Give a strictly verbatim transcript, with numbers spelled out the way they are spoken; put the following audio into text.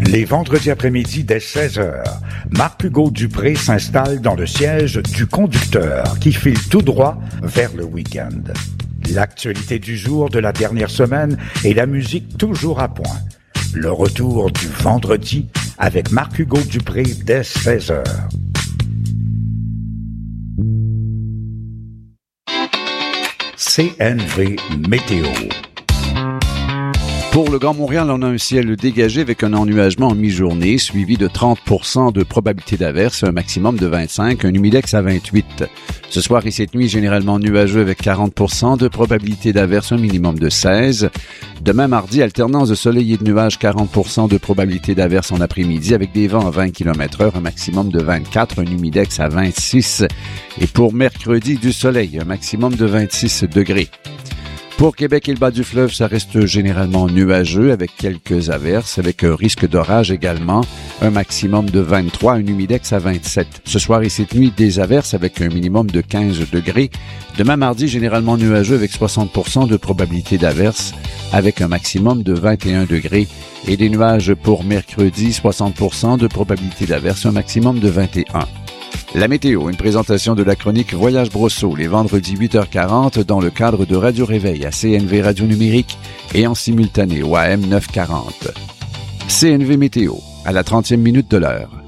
Les vendredis après-midi dès seize heures, Marc-Hugo Dupré s'installe dans le siège du conducteur qui file tout droit vers le week-end. L'actualité du jour de la dernière semaine et la musique toujours à point. Le retour du vendredi avec Marc-Hugo Dupré dès seize heures. C N V Météo. Pour le Grand Montréal, on a un ciel dégagé avec un ennuagement en mi-journée, suivi de trente pour cent de probabilité d'averse, un maximum de vingt-cinq, un humidex à vingt-huit. Ce soir et cette nuit, généralement nuageux avec quarante pour cent de probabilité d'averse, un minimum de seize. Demain, mardi, alternance de soleil et de nuages, quarante pour cent de probabilité d'averse en après-midi avec des vents à vingt kilomètres heure, un maximum de vingt-quatre, un humidex à vingt-six. Et pour mercredi, du soleil, un maximum de vingt-six degrés. Pour Québec et le bas du fleuve, ça reste généralement nuageux avec quelques averses, avec un risque d'orage également, un maximum de vingt-trois, un humidex à vingt-sept. Ce soir et cette nuit, des averses avec un minimum de quinze degrés. Demain mardi, généralement nuageux avec soixante pour cent de probabilité d'averse, avec un maximum de vingt et un degrés. Et des nuages pour mercredi, soixante pour cent de probabilité d'averse, un maximum de vingt et un. La météo, une présentation de la chronique Voyage Brosseau, les vendredis huit heures quarante dans le cadre de Radio Réveil à C N V Radio Numérique et en simultané au A M neuf cent quarante. C N V Météo, à la trentième minute de l'heure.